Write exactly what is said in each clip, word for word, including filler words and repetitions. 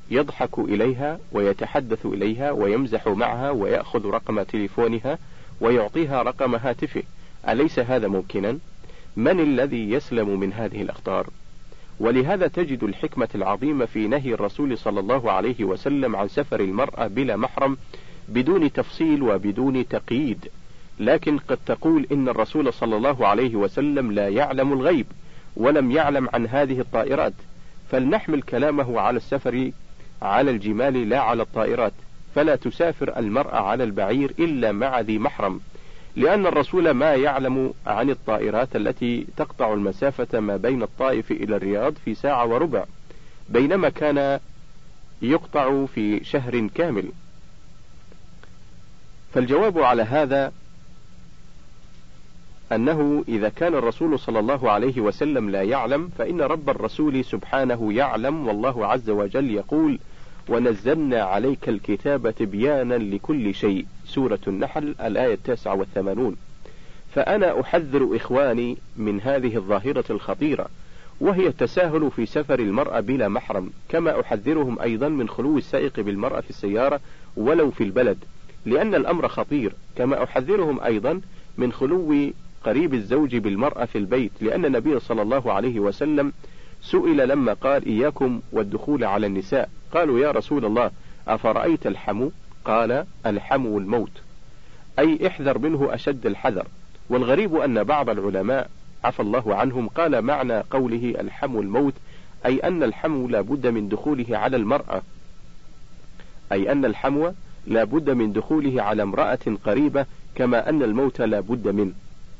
يضحك إليها ويتحدث إليها ويمزح معها ويأخذ رقم تليفونها ويعطيها رقم هاتفه، أليس هذا ممكنا؟ من الذي يسلم من هذه الأخطار؟ ولهذا تجد الحكمة العظيمة في نهي الرسول صلى الله عليه وسلم عن سفر المرأة بلا محرم بدون تفصيل وبدون تقييد. لكن قد تقول إن الرسول صلى الله عليه وسلم لا يعلم الغيب ولم يعلم عن هذه الطائرات، فلنحمل كلامه على السفر على الجمال لا على الطائرات، فلا تسافر المرأة على البعير إلا مع ذي محرم، لأن الرسول ما يعلم عن الطائرات التي تقطع المسافة ما بين الطائف إلى الرياض في ساعة وربع، بينما كان يقطع في شهر كامل. فالجواب على هذا أنه إذا كان الرسول صلى الله عليه وسلم لا يعلم، فإن رب الرسول سبحانه يعلم، والله عز وجل يقول: ونزلنا عليك الكتاب تبيانا لكل شيء، سورة النحل الآية التاسعة والثمانون. فأنا أحذر إخواني من هذه الظاهرة الخطيرة، وهي التساهل في سفر المرأة بلا محرم، كما أحذرهم أيضا من خلو السائق بالمرأة في السيارة ولو في البلد، لأن الأمر خطير، كما أحذرهم أيضا من خلو قريب الزوج بالمرأة في البيت، لأن النبي صلى الله عليه وسلم سئل لما قال: إياكم والدخول على النساء، قالوا: يا رسول الله أفرأيت الحمو؟ قال: الحمو الموت، أي احذر منه أشد الحذر. والغريب أن بعض العلماء عفى الله عنهم قال معنى قوله الحمو الموت أي أن الحمو لا بد من دخوله على المرأة، أي أن الحمو لا بد من دخوله على امرأة قريبة، كما أن الموت لا بد منه.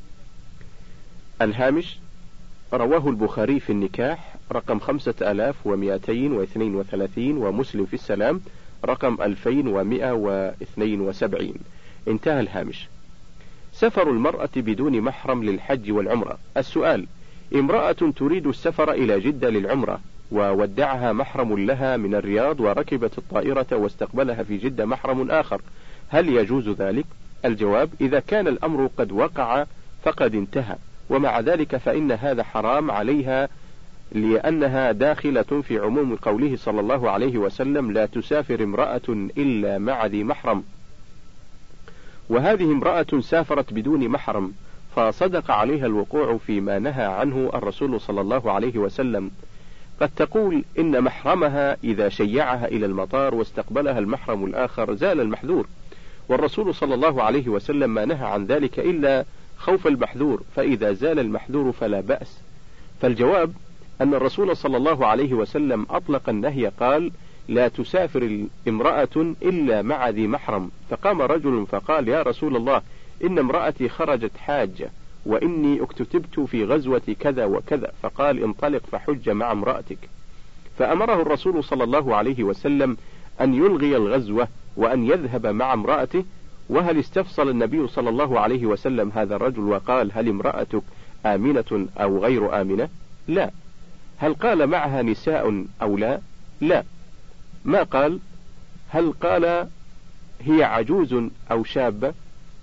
الهامش: رواه البخاري في النكاح رقم خمسة آلاف ومئتين واثنين وثلاثين، ومسلم في السلام رقم ألفين ومئة واثنين وسبعين. انتهى الهامش. سفر المرأة بدون محرم للحج والعمرة. السؤال: امرأة تريد السفر إلى جدة للعمرة، وودعها محرم لها من الرياض، وركبت الطائرة واستقبلها في جدة محرم آخر، هل يجوز ذلك؟ الجواب: إذا كان الأمر قد وقع فقد انتهى، ومع ذلك فإن هذا حرام عليها، لأنها داخلة في عموم قوله صلى الله عليه وسلم: لا تسافر امرأة إلا مع ذي محرم. وهذه امرأة سافرت بدون محرم، فصدق عليها الوقوع فيما نهى عنه الرسول صلى الله عليه وسلم. قد تقول إن محرمها إذا شيعها إلى المطار واستقبلها المحرم الآخر زال المحذور، والرسول صلى الله عليه وسلم ما نهى عن ذلك إلا خوف المحذور، فإذا زال المحذور فلا بأس. فالجواب أن الرسول صلى الله عليه وسلم أطلق النهي، قال: لا تسافر امرأة إلا مع ذي محرم. فقام رجل فقال: يا رسول الله، إن امرأتي خرجت حاجة، وإني اكتتبت في غزوة كذا وكذا. فقال: انطلق فحج مع امرأتك. فأمره الرسول صلى الله عليه وسلم أن يلغي الغزوة وأن يذهب مع امرأته. وهل استفصل النبي صلى الله عليه وسلم هذا الرجل وقال: هل امرأتك آمنة أو غير آمنة؟ لا. هل قال معها نساء أو لا؟ لا. ما قال. هل قال هي عجوز أو شابة؟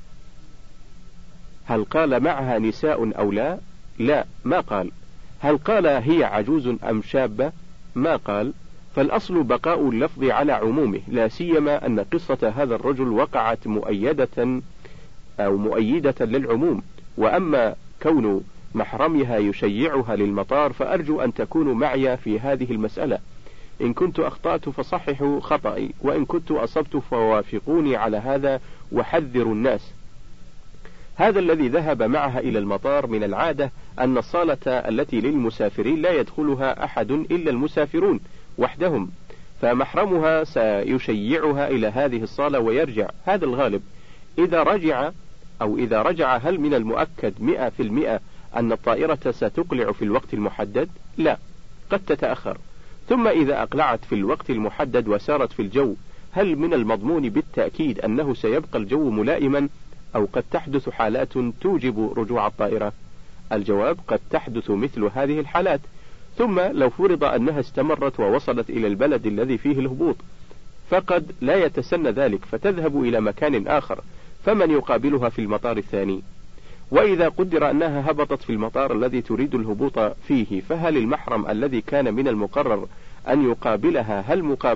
هل قال معها نساء أو لا؟ لا، ما قال. هل قال هي عجوز أم شابة؟ ما قال. فالأصل بقاء اللفظ على عمومه، لا سيما أن قصة هذا الرجل وقعت مؤيدة أو مؤيدة للعموم. وأما كون محرمها يشيعها للمطار فأرجو أن تكونوا معي في هذه المسألة، إن كنت أخطأت فصححوا خطأي، وإن كنت أصبت فوافقوني على هذا وحذروا الناس. هذا الذي ذهب معها إلى المطار من العادة أن الصالة التي للمسافرين لا يدخلها أحد إلا المسافرون وحدهم، فمحرمها سيشيعها إلى هذه الصالة ويرجع، هذا الغالب. إذا رجع أو إذا رجع هل من المؤكد مئة في المئة أن الطائرة ستقلع في الوقت المحدد؟ لا، قد تتأخر. ثم إذا أقلعت في الوقت المحدد وسارت في الجو، هل من المضمون بالتأكيد أنه سيبقى الجو ملائما، أو قد تحدث حالات توجب رجوع الطائرة؟ الجواب: قد تحدث مثل هذه الحالات. ثم لو فرض أنها استمرت ووصلت إلى البلد الذي فيه الهبوط، فقد لا يتسنى ذلك فتذهب إلى مكان آخر، فمن يقابلها في المطار الثاني؟ وإذا قدر أنها هبطت في المطار الذي تريد الهبوط فيه، فهل المحرم الذي كان من المقرر أن يقابلها هل مقابل